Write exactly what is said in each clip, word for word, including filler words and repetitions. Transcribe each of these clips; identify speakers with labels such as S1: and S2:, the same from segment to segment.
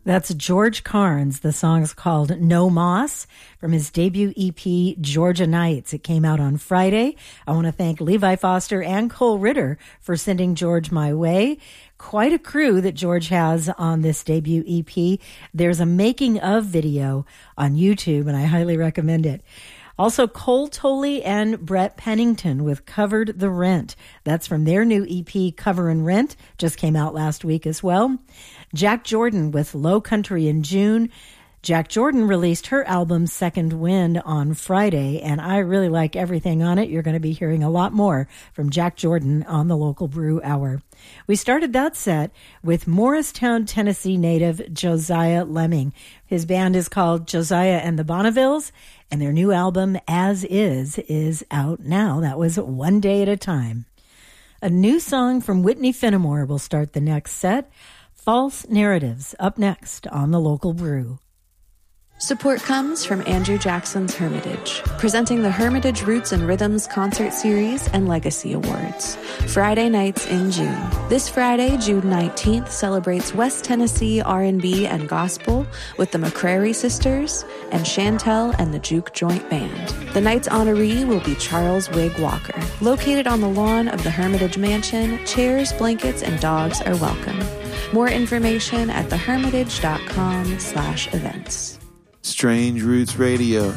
S1: That's George Carnes. The song's called No Moss from his debut E P, Georgia Nights. It came out on Friday. I want to thank Levi Foster and Cole Ritter for sending George my way. Quite a crew that George has on this debut E P. There's a making of video on YouTube, and I highly recommend it. Also, Cole Tolley and Brett Pennington with Covered the Rent. That's from their new E P, Cover and Rent. Just came out last week as well. Jack Jordan with Low Country in June. Jack Jordan released her album Second Wind on Friday, and I really like everything on it. You're going to be hearing a lot more from Jack Jordan on the Local Brew Hour. We started that set with Morristown, Tennessee native Josiah Lemming. His band is called Josiah and the Bonnevilles, and their new album, As Is, is out now. That was One Day at a Time. A new song from Whitney Fenimore will start the next set. False Narratives, up next on the Local Brew.
S2: Support comes from Andrew Jackson's Hermitage, presenting the Hermitage Roots and Rhythms Concert Series and Legacy Awards. Friday nights in June. This Friday, June nineteenth, celebrates West Tennessee R and B and gospel with the McCrary Sisters and Chantel and the Juke Joint Band. The night's honoree will be Charles Wig Walker. Located on the lawn of the Hermitage Mansion, chairs, blankets, and dogs are welcome. More information at thehermitage.com slash events.
S3: Strange Roots Radio,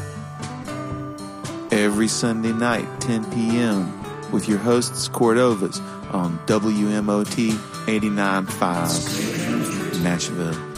S3: every Sunday night, ten p.m., with your hosts, Cordovas, on W M O T eighty-nine point five, Nashville.